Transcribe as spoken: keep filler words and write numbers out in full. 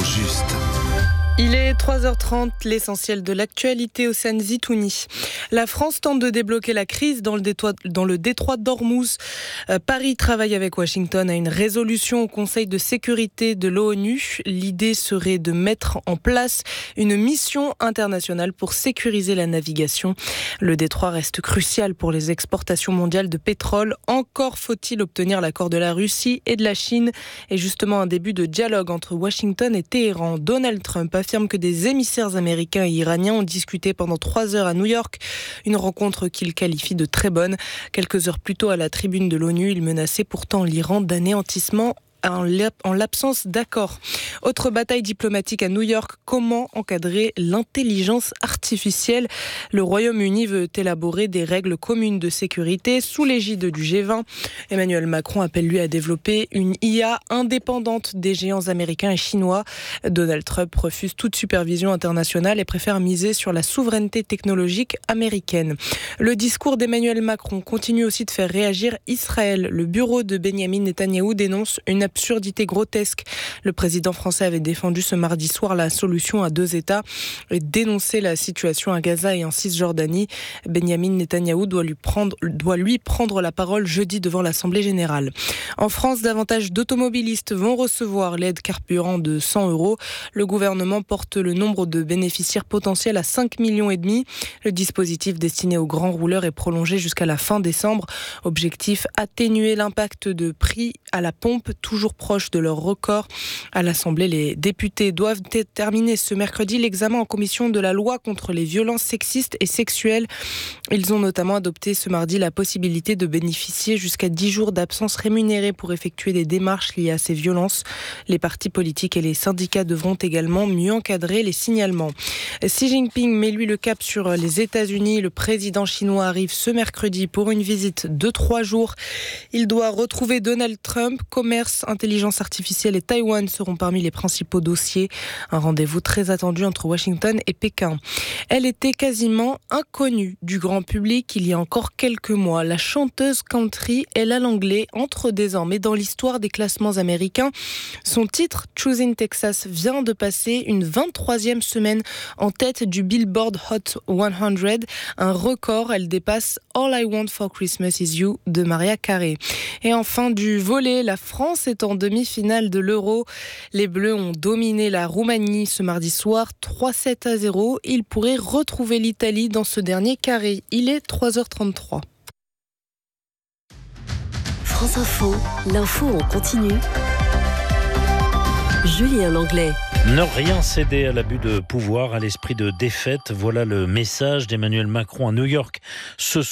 juste. Il est trois heures trente, l'essentiel de l'actualité au San Zitouni. La France tente de débloquer la crise dans le détroit, dans le détroit d'Ormuz. Euh, Paris travaille avec Washington à une résolution au Conseil de sécurité de l'ONU. L'idée serait de mettre en place une mission internationale pour sécuriser la navigation. Le détroit reste crucial pour les exportations mondiales de pétrole. Encore faut-il obtenir l'accord de la Russie et de la Chine. Et justement, un début de dialogue entre Washington et Téhéran. Donald Trump a affirme que des émissaires américains et iraniens ont discuté pendant trois heures à New York. Une rencontre qu'il qualifie de très bonne. Quelques heures plus tôt, à la tribune de l'ONU, il menaçait pourtant l'Iran d'anéantissement en l'absence d'accord. Autre bataille diplomatique à New York, comment encadrer l'intelligence artificielle ? Le Royaume-Uni veut élaborer des règles communes de sécurité sous l'égide du G vingt. Emmanuel Macron appelle lui à développer une I A indépendante des géants américains et chinois. Donald Trump refuse toute supervision internationale et préfère miser sur la souveraineté technologique américaine. Le discours d'Emmanuel Macron continue aussi de faire réagir Israël. Le bureau de Benyamin Netanyahou dénonce une absurdité grotesque. Le président français avait défendu ce mardi soir la solution à deux États et dénoncé la situation à Gaza et en Cisjordanie. Benyamin Netanyahou doit lui prendre, doit lui prendre la parole jeudi devant l'Assemblée générale. En France, davantage d'automobilistes vont recevoir l'aide carburant de cent euros. Le gouvernement porte le nombre de bénéficiaires potentiels à cinq millions et demi. Le dispositif destiné aux grands rouleurs est prolongé jusqu'à la fin décembre. Objectif, atténuer l'impact de prix à la pompe, toujours proche de leur record. À l'Assemblée, les députés doivent terminer ce mercredi l'examen en commission de la loi contre les violences sexistes et sexuelles. Ils ont notamment adopté ce mardi la possibilité de bénéficier jusqu'à dix jours d'absence rémunérée pour effectuer des démarches liées à ces violences. Les partis politiques et les syndicats devront également mieux encadrer les signalements. Xi Jinping met lui le cap sur les États-Unis. Le président chinois arrive ce mercredi pour une visite de trois jours. Il doit retrouver Donald Trump. Commerce, intelligence artificielle et Taïwan seront parmi les principaux dossiers. Un rendez-vous très attendu entre Washington et Pékin. Elle était quasiment inconnue du grand public il y a encore quelques mois. La chanteuse country Ella Langley entre désormais dans l'histoire des classements américains. Son titre, Choosing Texas, vient de passer une vingt-troisième semaine en tête du Billboard Hot cent, un record. Elle dépasse All I Want for Christmas Is You de Mariah Carey. Et enfin du volley, la France est en demi-finale de l'Euro. Les Bleus ont dominé la Roumanie ce mardi soir, trois sept à zéro. Ils pourraient retrouver l'Italie dans ce dernier carré. Il est trois heures trente-trois. France Info, l'info en continu. Julien Langlais. Ne rien céder à l'abus de pouvoir, à l'esprit de défaite. Voilà le message d'Emmanuel Macron à New York ce